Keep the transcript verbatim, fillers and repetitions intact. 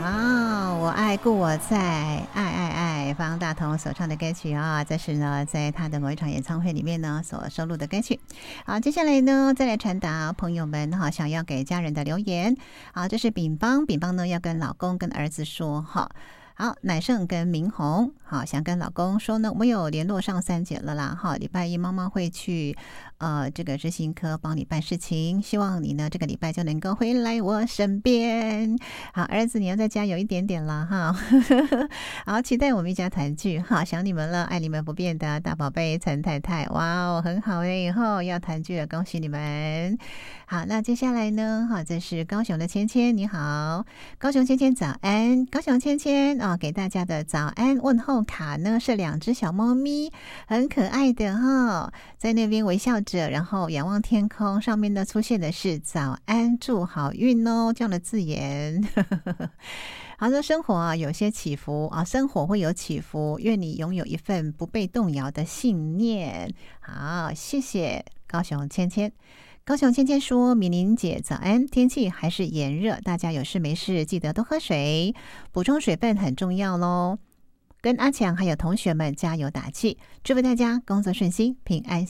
好，我爱故我在，爱爱爱，方大同所唱的歌曲啊，这是呢在他的某一场演唱会里面呢所收录的歌曲。好，接下来呢再来传达朋友们哈想要给家人的留言。好，这是丙邦，丙邦呢要跟老公跟儿子说哈。好，乃胜跟明红，好，想跟老公说呢，我们有联络上三姐了啦，哈，礼拜一妈妈会去呃这个执行科帮你办事情，希望你呢这个礼拜就能够回来我身边。好，儿子你要再加油一点点啦，哈，好，期待我们一家团聚，哈，想你们了，爱你们不变的大宝贝陈太太，哇哦，很好诶，以后要团聚了，恭喜你们。好，那接下来呢，哈，这是高雄的芊芊，你好，高雄芊芊早安，高雄芊芊啊，给大家的早安问候卡呢是两只小猫咪，很可爱的哈，在那边微笑着，然后仰望天空，上面呢出现的是早安，祝好运哦这样的字眼。好的，生活啊有些起伏啊，生活会有起伏，愿你拥有一份不被动摇的信念。好，谢谢高雄芊芊。高雄芊芊说：“米玲姐早安，天气还是炎热，大家有事没事记得多喝水，补充水分很重要咯。跟阿强还有同学们加油打气，祝福大家工作顺心，平安。”